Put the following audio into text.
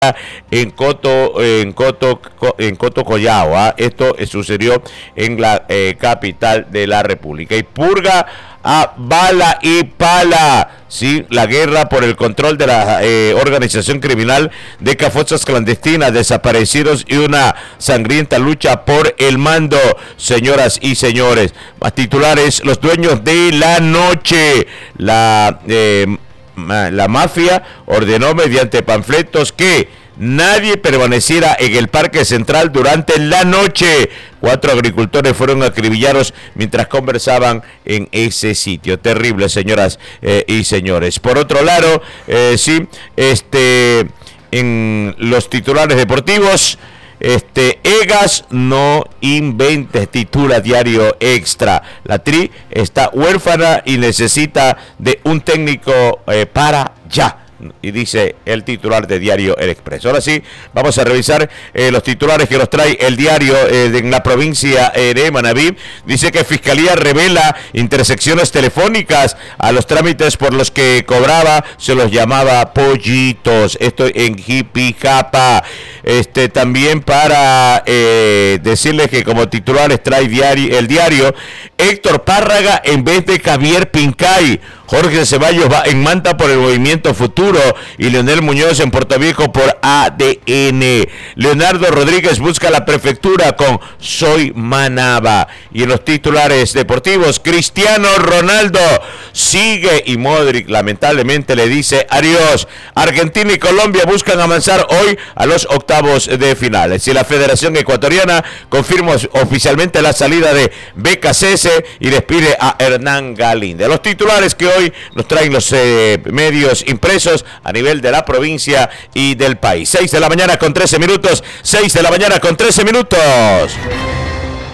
en Coto Collao. Esto sucedió en la capital de la República. Y purga a bala y pala, sí, la guerra por el control de la organización criminal de cafosas clandestinas, desaparecidos y una sangrienta lucha por el mando, señoras y señores. Más titulares: los dueños de la noche. La mafia ordenó mediante panfletos que nadie permaneciera en el Parque Central durante la noche. 4 agricultores fueron acribillados mientras conversaban en ese sitio. Terrible, señoras y señores. Por otro lado, en los titulares deportivos, Egas no inventes, titula Diario Extra. La Tri está huérfana y necesita de un técnico para ya. Y dice el titular de Diario El Expreso. Ahora sí, vamos a revisar los titulares que nos trae el diario en la provincia de Manabí. Dice que Fiscalía revela intersecciones telefónicas a los trámites por los que cobraba, se los llamaba pollitos. Esto en Jipijapa. También para decirles que como titulares trae el diario, Héctor Párraga en vez de Javier Pincay. Jorge Ceballos va en Manta por el Movimiento Futuro y Leonel Muñoz en Portoviejo por ADN. Leonardo Rodríguez busca la prefectura con Soy Manaba. Y en los titulares deportivos, Cristiano Ronaldo sigue y Modric lamentablemente le dice adiós. Argentina y Colombia buscan avanzar hoy a los octavos de finales. Y la Federación Ecuatoriana confirma oficialmente la salida de BKCS y despide a Hernán Galíndez. Los titulares que hoy nos traen los medios impresos a nivel de la provincia y del país. 6 de la mañana con 13 minutos. 6 de la mañana con 13 minutos.